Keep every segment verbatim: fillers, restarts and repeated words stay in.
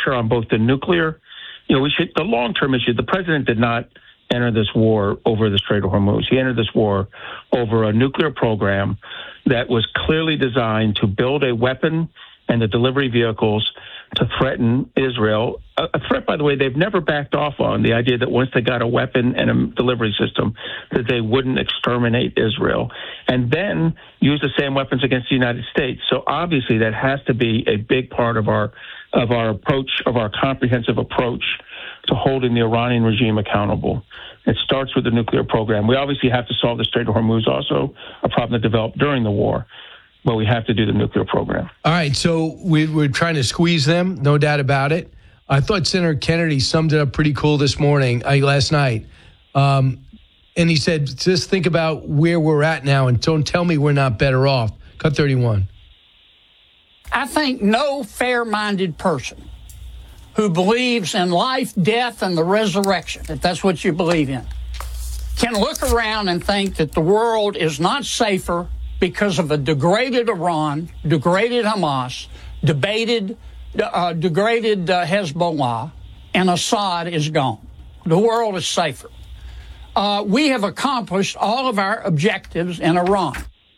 pressure on both the nuclear, you know, we should, the long-term issue, the president did not enter this war over the Strait of Hormuz. He entered this war over a nuclear program that was clearly designed to build a weapon and the delivery vehicles to threaten Israel. A, a threat, by the way, they've never backed off on, the idea that once they got a weapon and a delivery system, that they wouldn't exterminate Israel, and then use the same weapons against the United States. So obviously that has to be a big part of our of our approach, of our comprehensive approach to holding the Iranian regime accountable. It starts with the nuclear program. We obviously have to solve the Strait of Hormuz, also a problem that developed during the war, but we have to do the nuclear program. All right, so we, we're trying to squeeze them, no doubt about it. I thought Senator Kennedy summed it up pretty cool this morning, uh, last night. Um, and he said, just think about where we're at now and don't tell me we're not better off. Cut thirty-one. I think no fair-minded person who believes in life, death, and the resurrection, if that's what you believe in, can look around and think that the world is not safer because of a degraded Iran, degraded Hamas, debated, uh, degraded uh, Hezbollah, and Assad is gone. The world is safer. Uh, we have accomplished all of our objectives in Iran.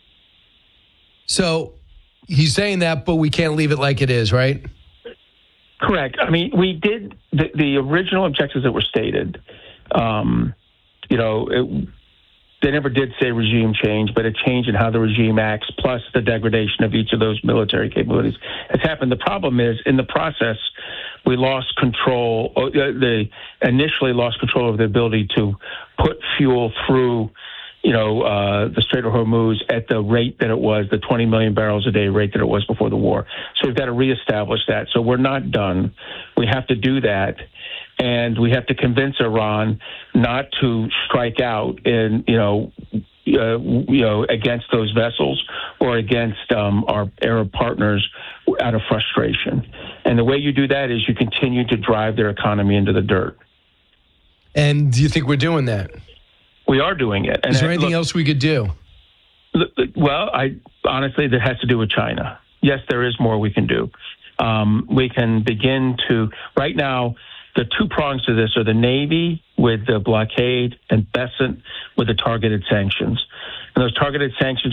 So he's saying that, but we can't leave it like it is, right? Correct. I mean, we did the, the original objectives that were stated. Um, you know, it, they never did say regime change, but a change in how the regime acts, plus the degradation of each of those military capabilities has happened. The problem is, in the process, we lost control. Uh, they initially lost control of the ability to put fuel through, you know, uh, the Strait of Hormuz at the rate that it was, the twenty million barrels a day rate that it was before the war. So we've got to reestablish that. So we're not done. We have to do that. And we have to convince Iran not to strike out in, you know, uh, you know, against those vessels or against um, our Arab partners out of frustration. And the way you do that is you continue to drive their economy into the dirt. And do you think we're doing that? We are doing it. And is there I, anything look, else we could do? Look, well, I honestly, that has to do with China. Yes, there is more we can do. Um, we can begin to, right now, the two prongs to this are the Navy with the blockade and Bessent with the targeted sanctions. And those targeted sanctions